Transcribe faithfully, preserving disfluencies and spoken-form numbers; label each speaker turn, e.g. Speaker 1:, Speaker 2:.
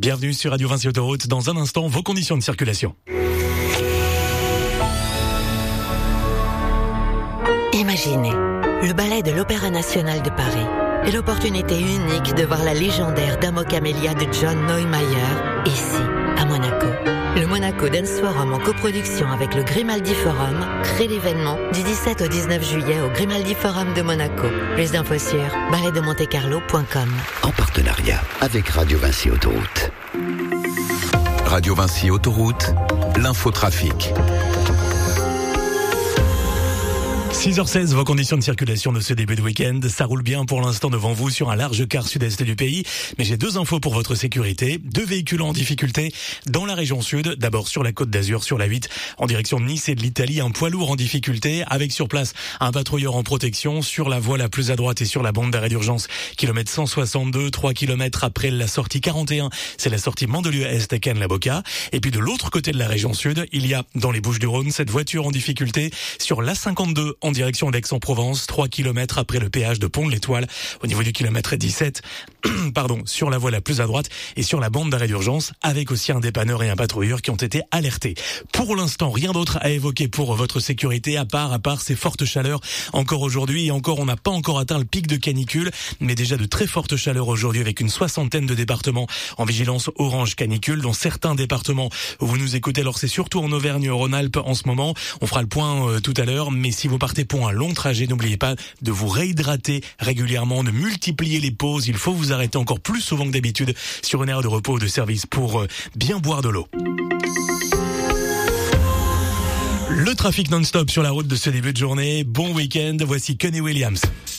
Speaker 1: Bienvenue sur Radio Vinci Autoroute. Dans un instant, vos conditions de circulation.
Speaker 2: Imaginez, le ballet de l'Opéra National de Paris et l'opportunité unique de voir la légendaire Dame aux Camélias de John Neumeier ici, à Monaco. Le Monaco Dance Forum en coproduction avec le Grimaldi Forum crée l'événement du dix-sept au dix-neuf juillet au Grimaldi Forum de Monaco. Plus d'infos sur ballet de monte carlo point com.
Speaker 3: En partenariat avec Radio Vinci Autoroute. Radio Vinci Autoroute, l'infotrafic.
Speaker 1: six heures seize, vos conditions de circulation de ce début de week-end. Ça roule bien pour l'instant devant vous sur un large quart sud-est du pays. Mais j'ai deux infos pour votre sécurité. Deux véhicules en difficulté dans la région sud. D'abord sur la Côte d'Azur, sur la huit, en direction de Nice et de l'Italie. Un poids lourd en difficulté avec sur place un patrouilleur en protection sur la voie la plus à droite et sur la bande d'arrêt d'urgence. Kilomètre cent soixante-deux, trois kilomètres après la sortie quarante et un. C'est la sortie Mandelieu-Est à Cannes-la-Boca. Et puis de l'autre côté de la région sud, il y a dans les Bouches-du-Rhône cette voiture en difficulté sur l'A cinquante-deux en direction d'Aix-en-Provence, trois kilomètres après le péage de Pont-de-l'Étoile, au niveau du kilomètre dix-sept, pardon, sur la voie la plus à droite et sur la bande d'arrêt d'urgence, avec aussi un dépanneur et un patrouilleur qui ont été alertés. Pour l'instant, rien d'autre à évoquer pour votre sécurité, à part, à part ces fortes chaleurs encore aujourd'hui, et encore, on n'a pas encore atteint le pic de canicule, mais déjà de très fortes chaleurs aujourd'hui avec une soixantaine de départements en vigilance orange canicule, dont certains départements où vous nous écoutez, alors c'est surtout en Auvergne-Rhône-Alpes en ce moment. On fera le point euh, tout à l'heure, mais si vous partez pour un long trajet, n'oubliez pas de vous réhydrater régulièrement, de multiplier les pauses. Il faut vous arrêter encore plus souvent que d'habitude sur une aire de repos ou de service pour euh, bien boire de l'eau. Le trafic non-stop sur la route de ce début de journée. Bon week-end, voici Kenny Williams.